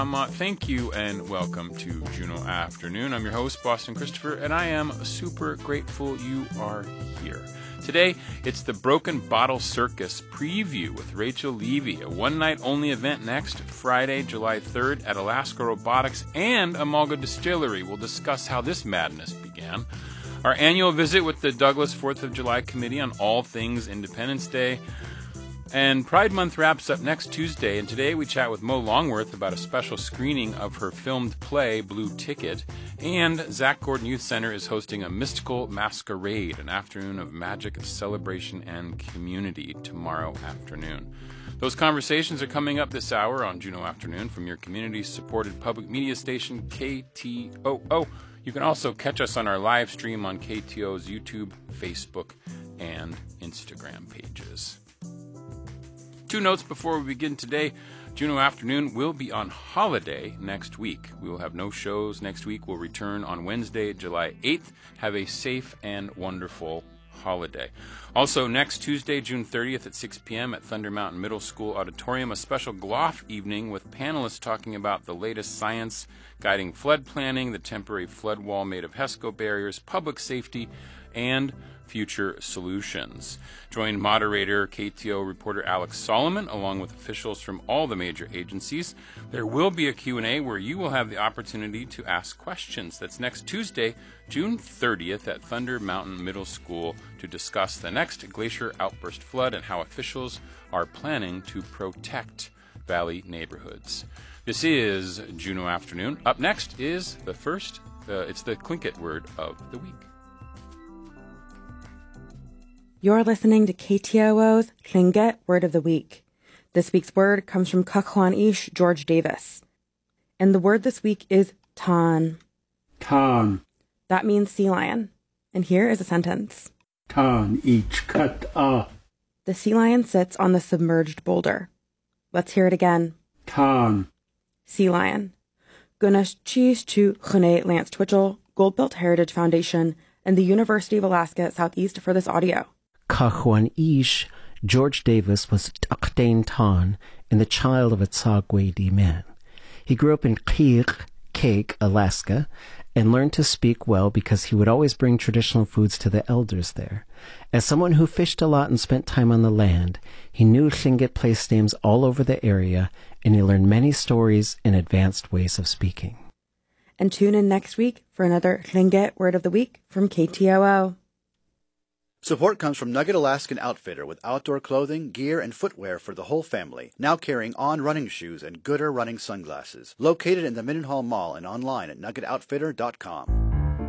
Thank you and welcome to Juno Afternoon. I'm your host, Boston Christopher, and I am super grateful you are here. Today, it's the Broken Bottle Circus preview with Rachel Levy, a one-night-only event next Friday, July 3rd at Alaska Robotics and Amalga Distillery. We'll discuss how this madness began. Our annual visit with the Douglas 4th of July Committee on all things Independence Day. And Pride Month wraps up next Tuesday, and today we chat with Mo Longworth about a special screening of her filmed play, Blue Ticket, and Zach Gordon Youth Center is hosting a mystical masquerade, an afternoon of magic, celebration, and community tomorrow afternoon. Those conversations are coming up this hour on Juno Afternoon from your community-supported public media station, KTOO. You can also catch us on our live stream on KTOO's YouTube, Facebook, and Instagram pages. 2 notes before we begin today. Juno Afternoon will be on holiday next week. We will have no shows next week. We'll return on Wednesday, July 8th. Have a safe and wonderful holiday. Also, next Tuesday, June 30th at 6 p.m. at Thunder Mountain Middle School Auditorium, a special GLOF evening with panelists talking about the latest science guiding flood planning, the temporary flood wall made of HESCO barriers, public safety, and future solutions. Join moderator KTO reporter Alex Solomon along with officials from all the major agencies. There will be a Q&A where you will have the opportunity to ask questions. That's next Tuesday, June 30th at Thunder Mountain Middle School to discuss the next glacier outburst flood and how officials are planning to protect Valley neighborhoods. This is Juno Afternoon. Up next is it's the Tlingit word of the week. You're listening to KTOO's Tlingit Word of the Week. This week's word comes from Kakwan Ish George Davis. And the word this week is tan. Tan. That means sea lion. And here is a sentence. Tan ich kat a. The sea lion sits on the submerged boulder. Let's hear it again. Tan. Sea lion. Gunash cheese to Chune Lance Twitchell, Goldbelt Heritage Foundation, and the University of Alaska at Southeast for this audio. Kakwan Ish George Davis was Takdain Tan and the child of a Tsagwe man. He grew up in Kake, Alaska, and learned to speak well because he would always bring traditional foods to the elders there. As someone who fished a lot and spent time on the land, he knew Tlingit place names all over the area, and he learned many stories and advanced ways of speaking. And tune in next week for another Tlingit Word of the Week from KTOO. Support comes from Nugget Alaskan Outfitter with outdoor clothing, gear, and footwear for the whole family. Now carrying On running shoes and Gooder running sunglasses. Located in the Mendenhall Mall and online at nuggetoutfitter.com.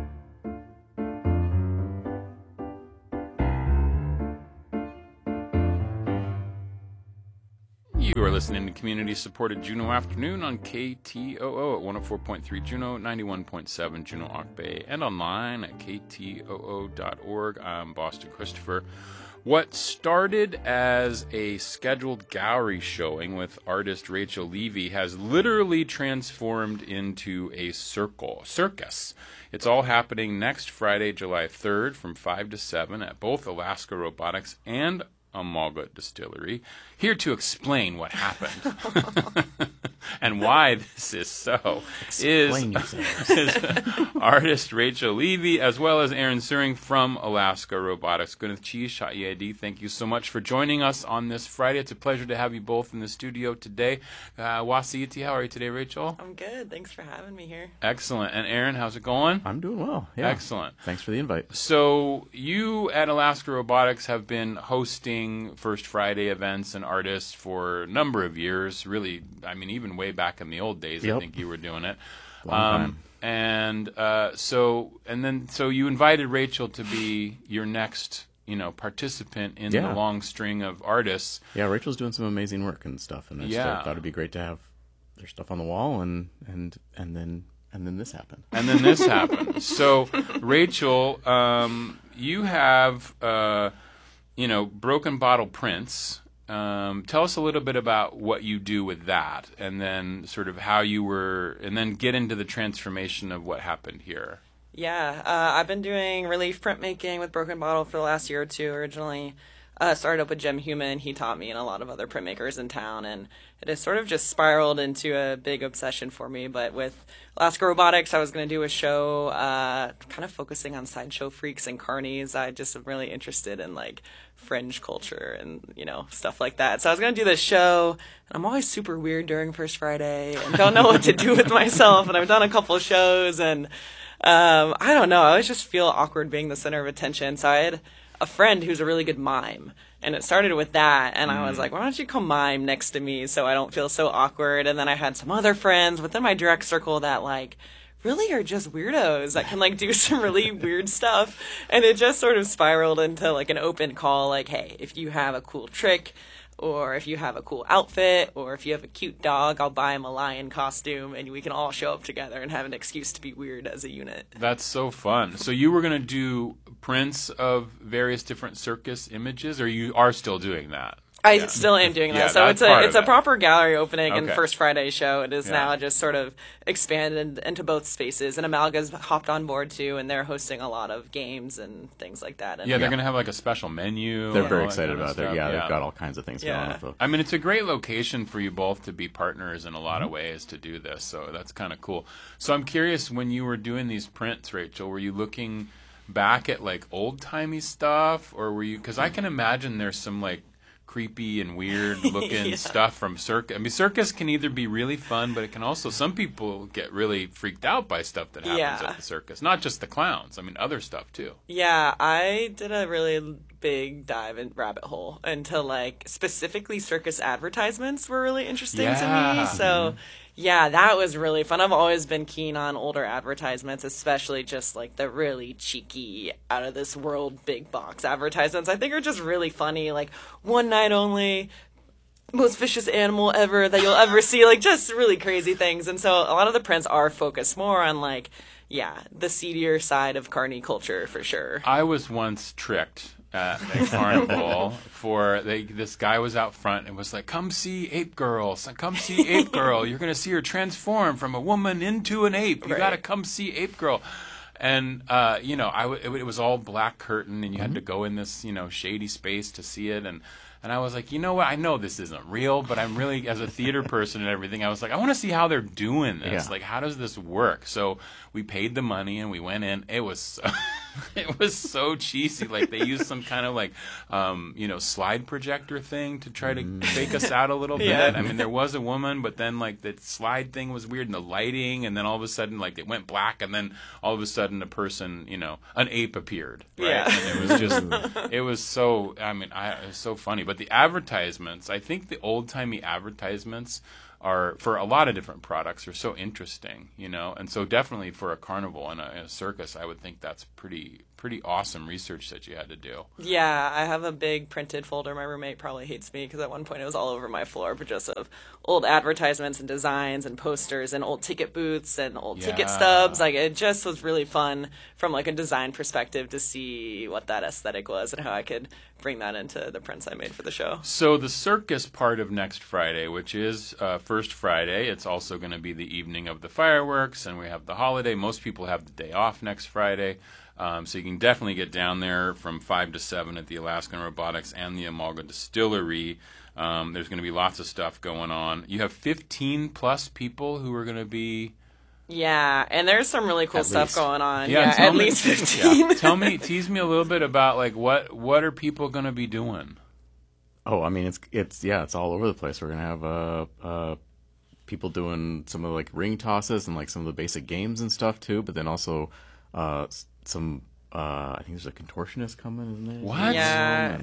You are listening to community-supported Juno Afternoon on KTOO at 104.3 Juno, 91.7 Juno Auk Bay, and online at ktoo.org. I'm Boston Christopher. What started as a scheduled gallery showing with artist Rachel Levy has literally transformed into a circus. It's all happening next Friday, July 3rd from 5 to 7 at both Alaska Robotics and Amalga Distillery. Here to explain what happened and why this is so is artist Rachel Levy, as well as Aaron Suring from Alaska Robotics. Thank you so much for joining us on this Friday. It's a pleasure to have you both in the studio today. Wasiyiti, how are you today, Rachel? I'm good. Thanks for having me here. Excellent. And Aaron, how's it going? I'm doing well. Yeah. Excellent. Thanks for the invite. So you at Alaska Robotics have been hosting First Friday events and artists for a number of years. Really, I mean, even way back in the old days, Yep. I think you were doing it. Long time. So you invited Rachel to be your next, participant in the long string of artists. Yeah, Rachel's doing some amazing work and stuff, and I just thought it'd be great to have their stuff on the wall, and then this happened. And then this happened. So, Rachel, you have Broken Bottle Prints. Tell us a little bit about what you do with that, and then sort of how you were, and then get into the transformation of what happened here. Yeah, I've been doing relief printmaking with Broken Bottle for the last year or two. Originally, started up with Jem Human. He taught me and a lot of other printmakers in town, and it has sort of just spiraled into a big obsession for me. But with Alaska Robotics, I was going to do a show kind of focusing on sideshow freaks and carnies. I just am really interested in like fringe culture and, you know, stuff like that. So I was going to do this show, and I'm always super weird during First Friday and don't know what to do with myself. And I've done a couple of shows, and I don't know. I always just feel awkward being the center of attention. So I had a friend who's a really good mime, and it started with that, and I was like, why don't you come mime next to me so I don't feel so awkward? And then I had some other friends within my direct circle that like really are just weirdos that can like do some really weird stuff, and it just sort of spiraled into like an open call, like, hey, if you have a cool trick, or if you have a cool outfit, or if you have a cute dog, I'll buy him a lion costume, and we can all show up together and have an excuse to be weird as a unit. That's so fun. So you were going to do prints of various different circus images, or you are still doing that? I still am doing that. Yeah, so it's a it. proper gallery opening in Okay. First Friday show. It is Yeah. now just sort of expanded into both spaces. And Amalga's hopped on board too, and they're hosting a lot of games and things like that. And Yeah, they're going to have like a special menu. They're and very all that excited kind of about it. stuff. Yeah, they've got all kinds of things going on. With I mean, it's a great location for you both to be partners in a lot of ways to do this, so that's kind of cool. So I'm curious, when you were doing these prints, Rachel, were you looking back at like old-timey stuff, or were you, because I can imagine there's some like creepy and weird looking stuff from circus. I mean, circus can either be really fun, but it can also, some people get really freaked out by stuff that happens at the circus. Not just the clowns, I mean, other stuff too. Yeah, I did a really big dive and rabbit hole into like specifically circus advertisements were really interesting to me. So yeah, that was really fun. I've always been keen on older advertisements, especially just like the really cheeky, out of this world big box advertisements. I think are just really funny, like one night only, most vicious animal ever that you'll ever see, like just really crazy things. And so a lot of the prints are focused more on like, the seedier side of carny culture for sure. I was once tricked at a carnival this guy was out front and was like, come see Ape Girl, come see Ape Girl, you're going to see her transform from a woman into an ape, you got to come see Ape Girl. And it was all black curtain, and you had to go in this shady space to see it. And I was like, you know what? I know this isn't real, but I'm really, as a theater person and everything, I was like, I want to see how they're doing this. Yeah. Like, how does this work? So we paid the money and we went in. It was it was so cheesy. Like, they used some kind of like, slide projector thing to try to fake us out a little bit. Yeah. I mean, there was a woman, but then like the slide thing was weird and the lighting, and then all of a sudden like it went black, and then all of a sudden a person, an ape appeared. Right? Yeah. And it was just, it was so, it was so funny. But the advertisements, I think the old-timey advertisements are, for a lot of different products, are so interesting, and so definitely for a carnival and a circus, I would think that's pretty awesome research that you had to do. Yeah, I have a big printed folder. My roommate probably hates me because at one point it was all over my floor, but just of old advertisements and designs and posters and old ticket booths and old ticket stubs. Like, it just was really fun from like a design perspective to see what that aesthetic was and how I could bring that into the prints I made for the show. So the circus part of next Friday, which is First Friday, it's also going to be the evening of the fireworks, and we have the holiday. Most people have the day off next Friday. So you can definitely get down there from 5 to 7 at the Alaskan Robotics and the Amalga Distillery. There's going to be lots of stuff going on. You have 15-plus people who are going to be... Yeah, and there's some really cool stuff going on. Yeah, at least 15. Yeah. Tease me a little bit about like what are people going to be doing? Oh, I mean, it's all over the place. We're gonna have people doing some of the like ring tosses and like some of the basic games and stuff too. But then also some I think there's a contortionist coming, isn't there? What? Yeah.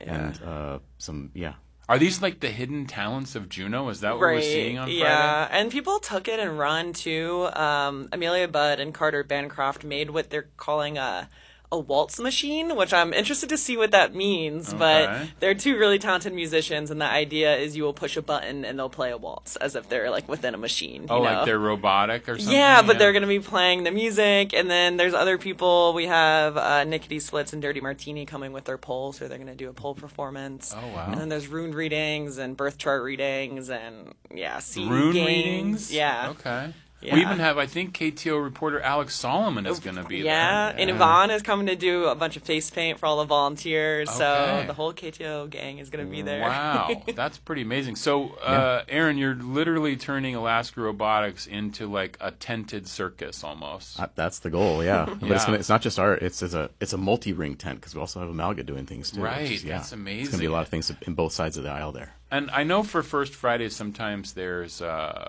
And some Are these like the hidden talents of Juno? Is that what we're seeing on Friday? Yeah, and people took it and run too. Amelia Budd and Carter Bancroft made what they're calling a waltz machine, which I'm interested to see what that means. Okay. But they're two really talented musicians, and the idea is you will push a button and they'll play a waltz as if they're like within a machine. Like they're robotic or something? Yeah, but they're going to be playing the music, and then there's other people. We have Nickety Splits and Dirty Martini coming with their poles, so they're going to do a pole performance. Oh, wow. And then there's rune readings and birth chart readings and, seed Rune games. readings? Yeah. Okay. Yeah. We even have, I think, KTO reporter Alex Solomon is going to be Yeah, there. and Yvonne is coming to do a bunch of face paint for all the volunteers, so Okay. the whole KTO gang is going to be there. Wow, that's pretty amazing. So, Aaron, you're literally turning Alaska Robotics into like a tented circus almost. That's the goal, yeah. But Yeah. it's not just art. It's a multi-ring tent because we also have Amalga doing things too. Right, which is, that's amazing. It's going to be a lot of things in both sides of the aisle there. And I know for First Fridays sometimes there's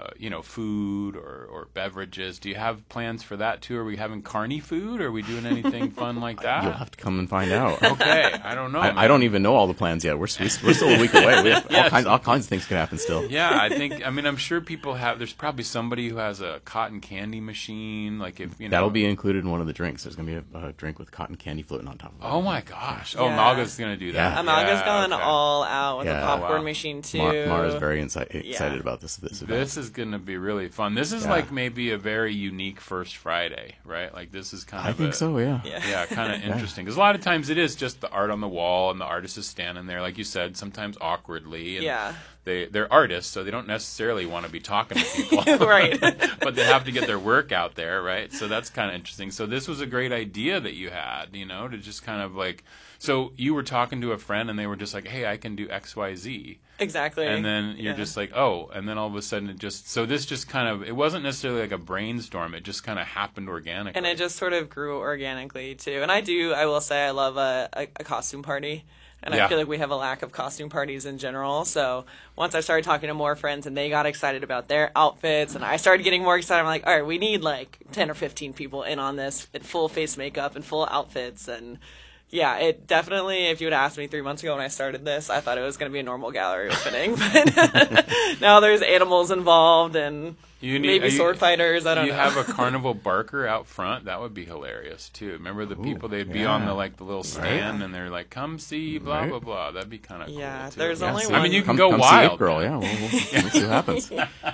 food or beverages. Do you have plans for that too? Are we having carny food? Are we doing anything fun like that? You'll have to come and find out. Okay, I don't know. I don't even know all the plans yet. We're still a week away. We have Yes. all kinds of things can happen still. Yeah, I'm sure people have. There's probably somebody who has a cotton candy machine. Like if That'll be included in one of the drinks. There's going to be a drink with cotton candy floating on top of it. Oh my gosh! Oh, Yeah. Amalga's going to do that. Yeah. Amalga's Yeah, gone okay. all out with Yeah. the popcorn Wow. machine too. Mara's very excited about this event. This is going to be really fun. This is Yeah. like maybe a very unique First Friday, right? Like this is kind I of think so, yeah. Yeah, kind of interesting. Because a lot of times it is just the art on the wall and the artist is standing there, like you said, sometimes awkwardly. And Yeah. they're artists, so they don't necessarily want to be talking to people. Right. But they have to get their work out there, right? So that's kind of interesting. So this was a great idea that you had, to just kind of like, so you were talking to a friend and they were just like, hey, I can do X, Y, Z. Exactly. And then you're just like, oh, and then all of a sudden it wasn't necessarily like a brainstorm. It just kind of happened organically. And it just sort of grew organically too. And I will say I love a costume party. And Yeah. I feel like we have a lack of costume parties in general. So once I started talking to more friends and they got excited about their outfits and I started getting more excited, I'm like, all right, we need like 10 or 15 people in on this in full face makeup and full outfits. And yeah, it definitely, if you would asked me 3 months ago when I started this, I thought it was going to be a normal gallery opening. But now there's animals involved and maybe sword fighters. I don't know. You have a carnival barker out front. That would be hilarious too. Remember the people? They'd be on the little stand and they're like, "Come see, blah blah blah." That'd be kind of Yeah, cool too. there's only see, one. I mean, you can come go see wild. Ape Girl, yeah. We'll see what happens.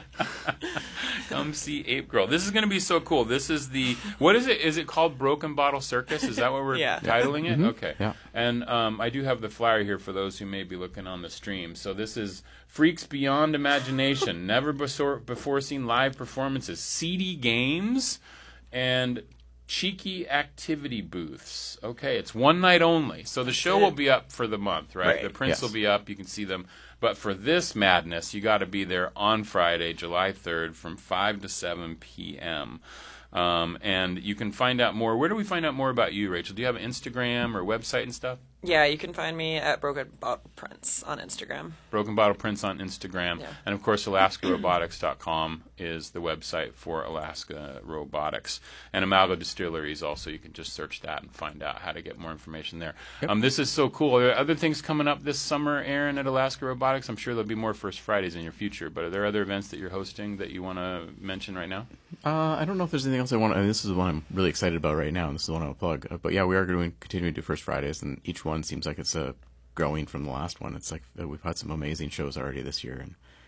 Come see Ape Girl. This is going to be so cool. This is what is it? Is it called Broken Bottle Circus? Is that what we're Yeah. titling it? Okay. Yeah. And I do have the flyer here for those who may be looking on the stream. So this is Freaks Beyond Imagination, never before seen live performances, CD games, and cheeky activity booths. Okay, it's one night only. So the show will be up for the month, right? Right. The prints Yes. will be up. You can see them. But for this madness, you got to be there on Friday, July 3rd from 5 to 7 p.m. And you can find out more. Where do we find out more about you, Rachel? Do you have an Instagram or website and stuff? Yeah, you can find me at Broken Bottle Prints on Instagram. Broken Bottle Prints on Instagram. Yeah. And, of course, AlaskaRobotics.com is the website for Alaska Robotics. And Amalga Distilleries also. You can just search that and find out how to get more information there. This is so cool. Are there other things coming up this summer, Aaron, at Alaska Robotics? I'm sure there'll be more First Fridays in your future, but are there other events that you're hosting that you want to mention right now? I don't know if there's anything else I want. This is the one I'm really excited about right now, and this is the one I'll plug. But yeah, we are going to continue to do First Fridays, and each one seems like it's growing from the last one. It's like we've had some amazing shows already this year, and